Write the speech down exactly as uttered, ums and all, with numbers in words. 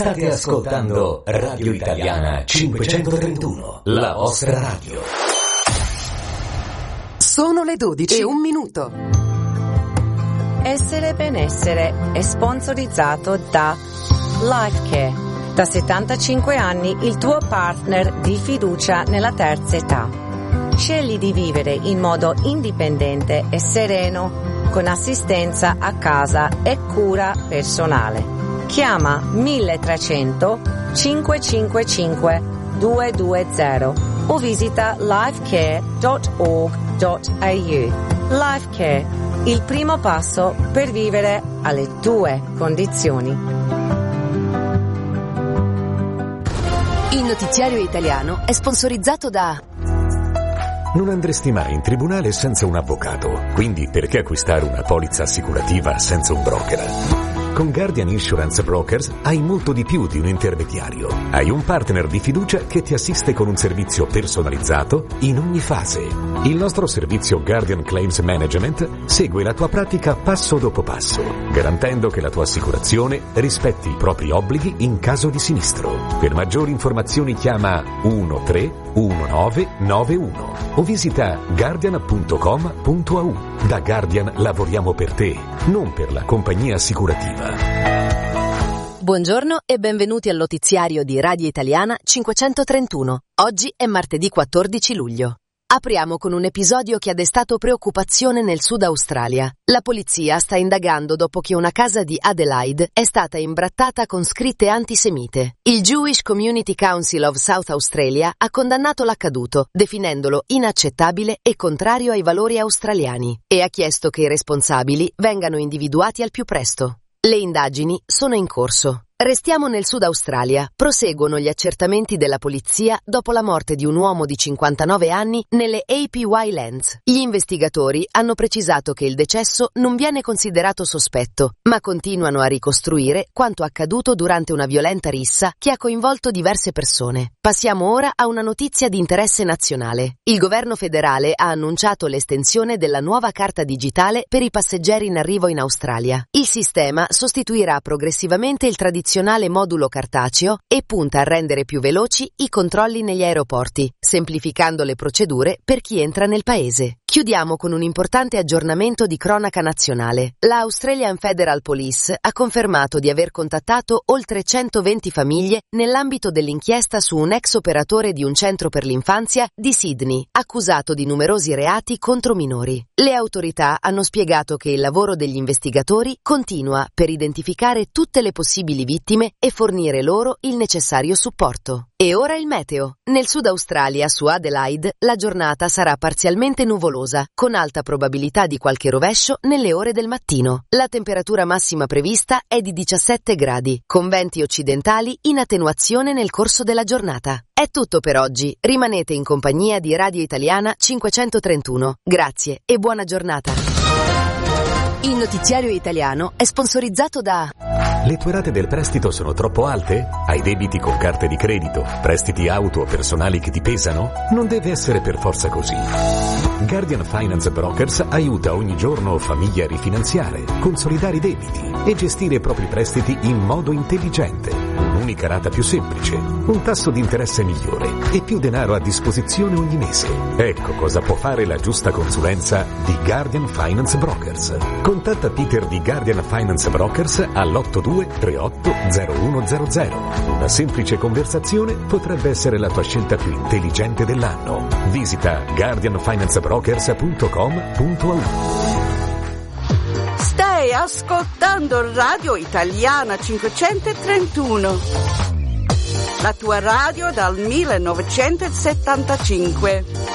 State ascoltando Radio Italiana cinquecentotrentuno, la vostra radio. Sono le dodici e un minuto. Essere benessere è sponsorizzato da Lifecare. Da settantacinque anni il tuo partner di fiducia nella terza età. Scegli di vivere in modo indipendente e sereno, con assistenza a casa e cura personale. Chiama mille trecento cinquecentocinquantacinque duecento o visita lifecare punto org punto a u. Lifecare, il primo passo per vivere alle tue condizioni. Il notiziario italiano è sponsorizzato da... Non andresti mai in tribunale senza un avvocato, quindi perché acquistare una polizza assicurativa senza un broker? Con Guardian Insurance Brokers hai molto di più di un intermediario. Hai un partner di fiducia che ti assiste con un servizio personalizzato in ogni fase. Il nostro servizio Guardian Claims Management segue la tua pratica passo dopo passo, garantendo che la tua assicurazione rispetti i propri obblighi in caso di sinistro. Per maggiori informazioni chiama uno tre uno nove nove uno o visita guardian punto com punto a u. Da Guardian lavoriamo per te, non per la compagnia assicurativa. Buongiorno e benvenuti al notiziario di Radio Italiana cinquecentotrentuno. Oggi è martedì quattordici luglio. Apriamo con un episodio che ha destato preoccupazione nel Sud Australia. La polizia sta indagando dopo che una casa di Adelaide è stata imbrattata con scritte antisemite. Il Jewish Community Council of South Australia ha condannato l'accaduto, definendolo inaccettabile e contrario ai valori australiani, e ha chiesto che i responsabili vengano individuati al più presto. Le indagini sono in corso. Restiamo nel Sud Australia. Proseguono gli accertamenti della polizia dopo la morte di un uomo di cinquantanove anni nelle A P Y Lands. Gli investigatori hanno precisato che il decesso non viene considerato sospetto, ma continuano a ricostruire quanto accaduto durante una violenta rissa che ha coinvolto diverse persone. Passiamo ora a una notizia di interesse nazionale. Il governo federale ha annunciato l'estensione della nuova carta digitale per i passeggeri in arrivo in Australia. Il sistema sostituirà progressivamente il tradizionale modulo cartaceo e punta a rendere più veloci i controlli negli aeroporti, semplificando le procedure per chi entra nel paese. Chiudiamo con un importante aggiornamento di cronaca nazionale. La Australian Federal Police ha confermato di aver contattato oltre centoventi famiglie nell'ambito dell'inchiesta su un ex operatore di un centro per l'infanzia di Sydney, accusato di numerosi reati contro minori. Le autorità hanno spiegato che il lavoro degli investigatori continua per identificare tutte le possibili vittime e fornire loro il necessario supporto. E ora il meteo. Nel Sud Australia, su Adelaide, la giornata sarà parzialmente nuvolosa, con alta probabilità di qualche rovescio nelle ore del mattino. La temperatura massima prevista è di diciassette gradi, con venti occidentali in attenuazione nel corso della giornata. È tutto per oggi. Rimanete in compagnia di Radio Italiana cinquecentotrentuno. Grazie e buona giornata. Il notiziario italiano è sponsorizzato da... Le tue rate del prestito sono troppo alte? Hai debiti con carte di credito? Prestiti auto o personali che ti pesano? Non deve essere per forza così. Guardian Finance Brokers aiuta ogni giorno famiglie a rifinanziare, consolidare i debiti e gestire i propri prestiti in modo intelligente. Un'unica rata più semplice, un tasso di interesse migliore e più denaro a disposizione ogni mese. Ecco cosa può fare la giusta consulenza di Guardian Finance Brokers. Contatta Peter di Guardian Finance Brokers all'otto due tre otto zero uno zero zero. Una semplice conversazione potrebbe essere la tua scelta più intelligente dell'anno. Visita guardian finance brokers punto com punto a u. Stai ascoltando Radio Italiana cinquecentotrentuno, la tua radio dal millenovecentosettantacinque.